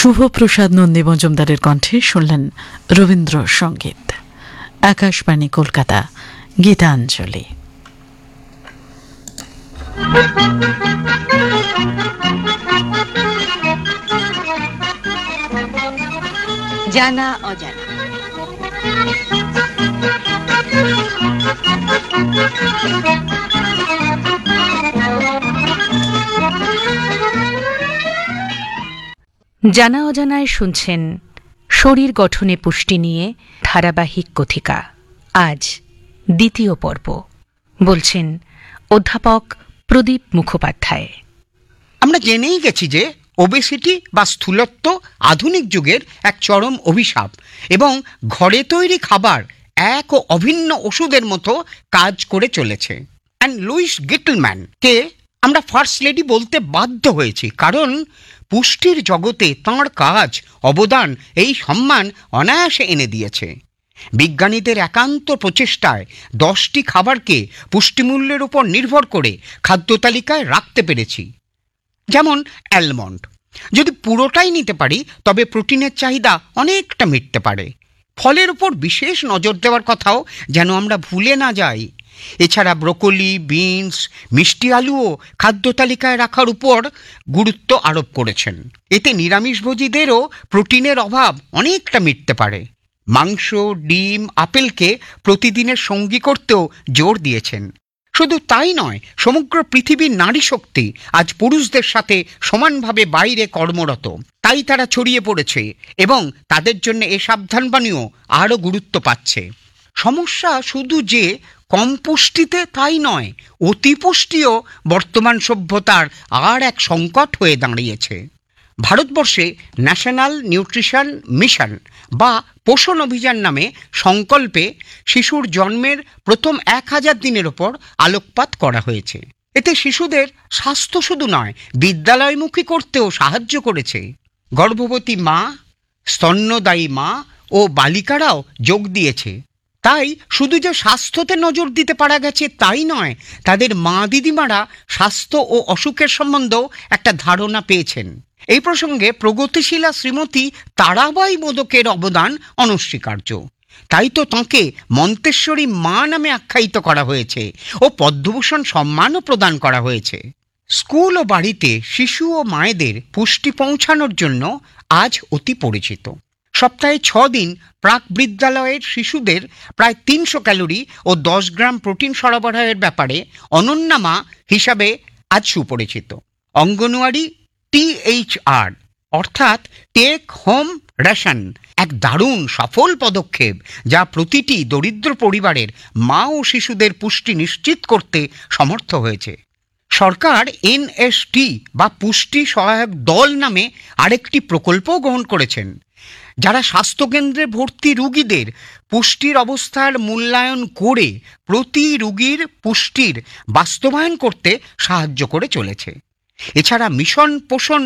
শুভপ্রসাদ নন্দী মজুমদারের কণ্ঠে শুনলেন রবীন্দ্র সঙ্গীত। আকাশবাণী কলকাতা, গীতাঞ্জলি। জানা অজানা। জানা অজানায় শুনছেন শরীর গঠনে পুষ্টি নিয়ে ধারাবাহিক কথিকা। আজ দ্বিতীয় পর্ব। বলছেন অধ্যাপক প্রদীপ মুখোপাধ্যায়। আমরা জেনেই গেছি যে ওবেসিটি বা স্থূলত্ব আধুনিক যুগের এক চরম অভিশাপ এবং ঘরে তৈরি খাবার এক ও অভিন্ন ওষুধের মতো কাজ করে চলেছে। অ্যান্ড লুইস গিটলম্যানকে আমরা ফার্স্ট লেডি বলতে বাধ্য হয়েছি, কারণ পুষ্টির জগতে তাঁর কাজ, অবদান, এই সম্মান অনায়াসে এনে দিয়েছে। বিজ্ঞানীদের একান্ত প্রচেষ্টায় 10টি খাবারকে পুষ্টিমূল্যের উপর নির্ভর করে খাদ্য তালিকায় রাখতে পেরেছি। যেমন অ্যালমন্ড, যদি পুরোটাই নিতে পারি তবে প্রোটিনের চাহিদা অনেকটা মিটতে পারে। ফলের উপর বিশেষ নজর দেওয়ার কথাও যেন আমরা ভুলে না যাই। এছাড়া ব্রোকলি, বিনস, মিষ্টি আলুও খাদ্য তালিকায় রাখার উপর গুরুত্ব আরোপ করেছেন। এতে নিরামিষভোজীদেরও প্রোটিনের অভাব অনেকটা মিটতে পারে। মাংস, ডিম, আপেলকে প্রতিদিনের সঙ্গী করতেও জোর দিয়েছেন। শুধু তাই নয়, সমগ্র পৃথিবীর নারী শক্তি আজ পুরুষদের সাথে সমানভাবে বাইরে কর্মরত, তাই তারা ছড়িয়ে পড়েছে এবং তাদের জন্য এ সাবধানবাণীও আরও গুরুত্ব পাচ্ছে। সমস্যা শুধু যে কম পুষ্টিতে তাই নয়, অতিপুষ্টিও বর্তমান সভ্যতার আর এক সংকট হয়ে দাঁড়িয়েছে। ভারতবর্ষে ন্যাশনাল নিউট্রিশন মিশন বা পোষণ অভিযান নামে সংকল্পে শিশুর জন্মের প্রথম 1000 দিনের ওপর আলোকপাত করা হয়েছে। এতে শিশুদের স্বাস্থ্য শুধু নয়, বিদ্যালয়মুখী করতেও সাহায্য করেছে। গর্ভবতী মা, স্তন্যদায়ী মা ও বালিকারাও যোগ দিয়েছে। তাই শুধু যে স্বাস্থ্যতে নজর দিতে পারা গেছে তাই নয়, তাদের মা দিদিমারা স্বাস্থ্য ও অসুখের সম্বন্ধেও একটা ধারণা পেয়েছেন। এই প্রসঙ্গে প্রগতিশীলা শ্রীমতী তারাবাই মোদকের অবদান অনস্বীকার্য। তাই তো তাঁকে মন্তেশ্বরী মা নামে আখ্যায়িত করা হয়েছে ও পদ্মভূষণ সম্মানও প্রদান করা হয়েছে। স্কুল ও বাড়িতে শিশু ও মায়েদের পুষ্টি পৌঁছানোর জন্য আজ অতি পরিচিত। সপ্তাহে 6 দিন প্রাক বিদ্যালয়ের শিশুদের প্রায় 300 ক্যালোরি ও 10 গ্রাম প্রোটিন সরবরাহের ব্যাপারে অনন্যা মা হিসাবে আজ সুপরিচিত। অঙ্গনওয়াড়ি THR অর্থাৎ টেক হোম রেশন এক দারুণ সফল পদক্ষেপ, যা প্রতিটি দরিদ্র পরিবারের মা ও শিশুদের পুষ্টি নিশ্চিত করতে সমর্থ হয়েছে। সরকার NST বা পুষ্টি সহায়ক দল নামে আরেকটি প্রকল্পও গ্রহণ করেছেন, যারা স্বাস্থ্যকেন্দ্রে ভর্তি রোগীদের পুষ্টির অবস্থার মূল্যায়ন করে প্রতি রোগীর পুষ্টির বাস্তবায়ন করতে সাহায্য করে চলেছে। এছাড়া মিশন পোষণ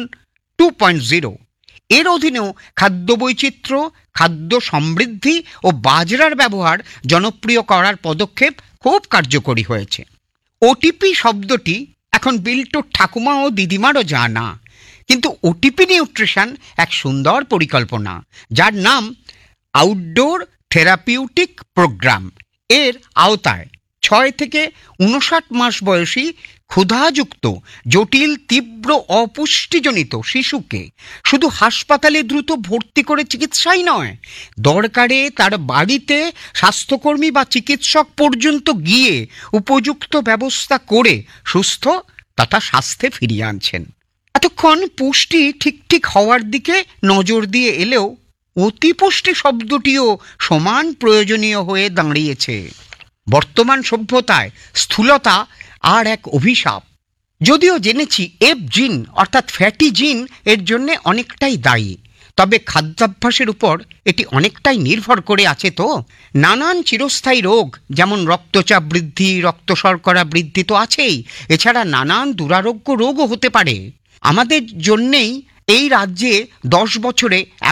2.0 এর অধীনেও খাদ্য বৈচিত্র্য, খাদ্য সমৃদ্ধি ও বাজরার ব্যবহার জনপ্রিয় করার পদক্ষেপ খুব কার্যকরী হয়েছে। OTP শব্দটি এখন বিল্টুর ঠাকুমা ও দিদিমারও জানা, কিন্তু OTP নিউট্রিশন এক সুন্দর পরিকল্পনা, যার নাম আউটডোর থেরাপিউটিক প্রোগ্রাম। এর আওতায় 6 থেকে 59 মাস বয়সী ক্ষুধাযুক্ত জটিল তীব্র অপুষ্টিজনিত শিশুকে শুধু হাসপাতালে দ্রুত ভর্তি করে চিকিৎসাই নয়, দরকারে তার বাড়িতে স্বাস্থ্যকর্মী বা চিকিৎসক পর্যন্ত গিয়ে উপযুক্ত ব্যবস্থা করে সুস্থ তথা স্বাস্থ্যে ফিরিয়ে আনছেন। এতক্ষণ পুষ্টি ঠিক হওয়ার দিকে নজর দিয়ে এলেও অতিপুষ্টি শব্দটিও সমান প্রয়োজনীয় হয়ে দাঁড়িয়েছে। বর্তমান সভ্যতায় স্থূলতা আর এক অভিশাপ। যদিও জেনেছি F জিন অর্থাৎ ফ্যাটি জিন এর জন্যে অনেকটাই দায়ী, তবে খাদ্যাভ্যাসের উপর এটি অনেকটাই নির্ভর করে আছে। তো নানান চিরস্থায়ী রোগ যেমন রক্তচাপ বৃদ্ধি, রক্ত শর্করা বৃদ্ধি তো আছেই, এছাড়া নানান দুরারোগ্য রোগও হতে পারে। আমাদের জন্যেই এই রাজ্যে 10 বছরে